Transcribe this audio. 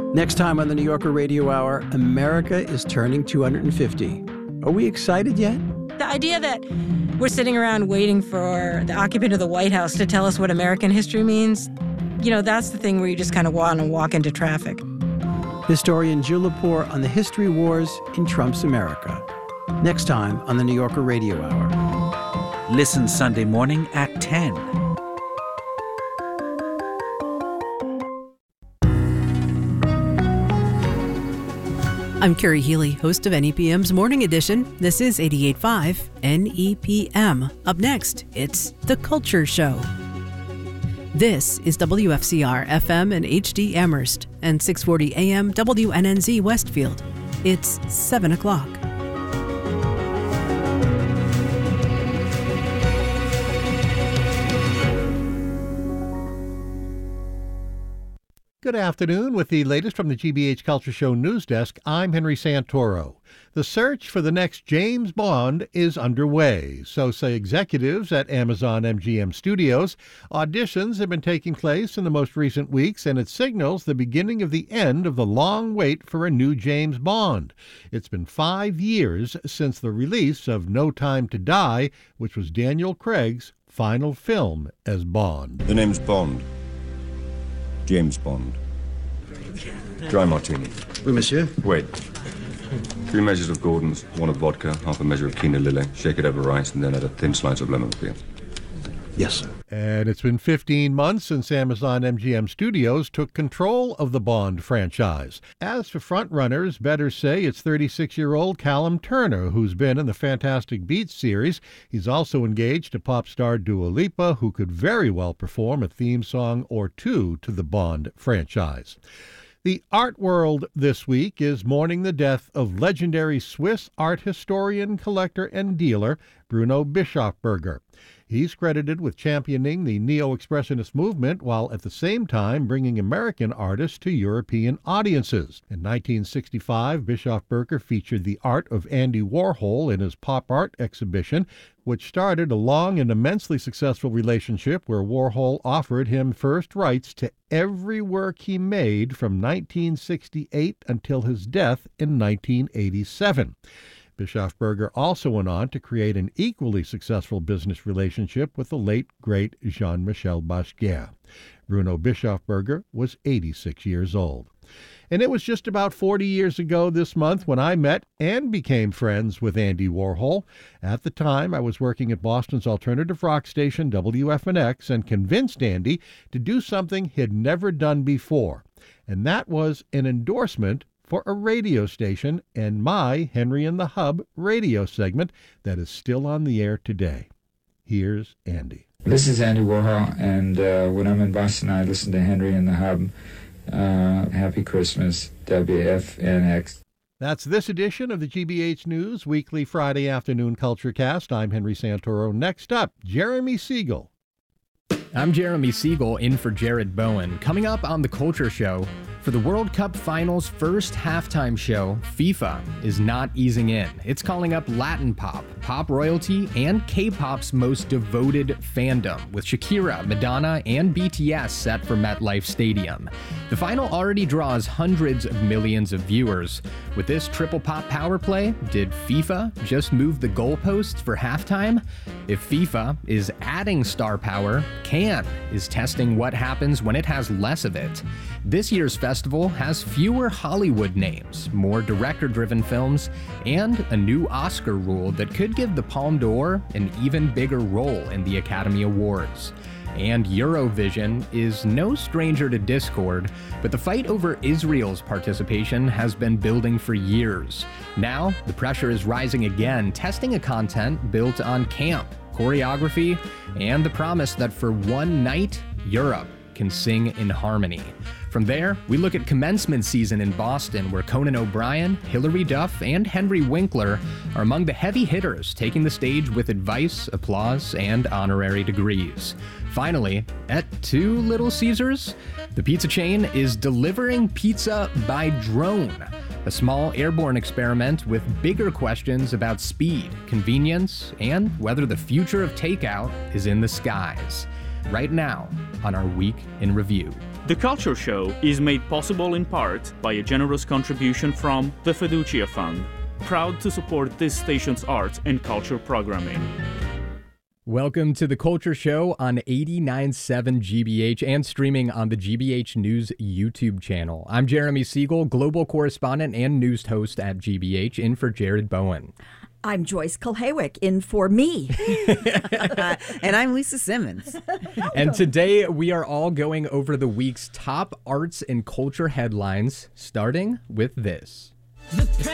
Next time on the New Yorker Radio Hour, America is turning 250. Are we excited yet? The idea that we're sitting around waiting for the occupant of the White House to tell us what American history means, that's the thing where you just kind of want to walk into traffic. Historian Jill Lepore on the history wars in Trump's America. Next time on the New Yorker Radio Hour. Listen Sunday morning at 10. I'm Carrie Healy, host of NEPM's Morning Edition. This is 88.5 NEPM. Up next, it's The Culture Show. This is WFCR FM and HD Amherst and 640 AM WNNZ Westfield. It's 7 o'clock. Good afternoon. With the latest from the GBH Culture Show news desk, I'm Henry Santoro. The search for the next James Bond is underway, so say executives at Amazon MGM Studios. Auditions have been taking place in the most recent weeks, and it signals the beginning of the end of the long wait for a new James Bond. It's been 5 years since the release of No Time to Die, which was Daniel Craig's final film as Bond. The name's Bond. James Bond. Dry martini. Oui, monsieur. Wait. 3 measures of Gordon's, 1 of vodka, half a measure of quinoa lily. Shake it over rice and then add a thin slice of lemon peel. Yes, sir. And it's been 15 months since Amazon MGM Studios took control of the Bond franchise. As for frontrunners, better say it's 36-year-old Callum Turner, who's been in the Fantastic Beasts series. He's also engaged to pop star Dua Lipa, who could very well perform a theme song or two to the Bond franchise. The art world this week is mourning the death of legendary Swiss art historian, collector, and dealer Bruno Bischofberger. He's credited with championing the neo-expressionist movement while at the same time bringing American artists to European audiences. In 1965, Bischofberger featured the art of Andy Warhol in his pop art exhibition, which started a long and immensely successful relationship where Warhol offered him first rights to every work he made from 1968 until his death in 1987. Bischofberger also went on to create an equally successful business relationship with the late, great Jean-Michel Basquiat. Bruno Bischofberger was 86 years old. And it was just about 40 years ago this month when I met and became friends with Andy Warhol. At the time, I was working at Boston's alternative rock station, WFNX, and convinced Andy to do something he'd never done before. And that was an endorsement for a radio station and my Henry and the Hub radio segment that is still on the air today. Here's Andy. This is Andy Warhol, and when I'm in Boston, I listen to Henry and the Hub. Happy Christmas, WFNX. That's this edition of the GBH News Weekly Friday Afternoon Culture Cast. I'm Henry Santoro. Next up, Jeremy Siegel. I'm Jeremy Siegel, in for Jared Bowen. Coming up on The Culture Show, for the World Cup Finals first halftime show, FIFA is not easing in. It's calling up Latin pop, pop royalty, and K-pop's most devoted fandom, with Shakira, Madonna, and BTS set for MetLife Stadium. The final already draws hundreds of millions of viewers. With this triple pop power play, did FIFA just move the goalposts for halftime? If FIFA is adding star power, Cannes is testing what happens when it has less of it. This year's festival has fewer Hollywood names, more director-driven films, and a new Oscar rule that could give the Palme d'Or an even bigger role in the Academy Awards. And Eurovision is no stranger to discord, but the fight over Israel's participation has been building for years. Now, the pressure is rising again, testing a content built on camp, choreography, and the promise that for one night, Europe can sing in harmony. From there, we look at commencement season in Boston, where Conan O'Brien, Hilary Duff, and Henry Winkler are among the heavy hitters taking the stage with advice, applause, and honorary degrees. Finally, at Two Little Caesars, the pizza chain is delivering pizza by drone, a small airborne experiment with bigger questions about speed, convenience, and whether the future of takeout is in the skies. Right now on our Week in Review. The Culture Show is made possible in part by a generous contribution from the Fiducia Fund, proud to support this station's arts and culture programming. Welcome to The Culture Show on 89.7 GBH and streaming on the GBH News YouTube channel. I'm Jeremy Siegel, global correspondent and news host at GBH, in for Jared Bowen. I'm Joyce Kulhawick, in for me. And I'm Lisa Simmons. And today we are all going over the week's top arts and culture headlines, starting with this.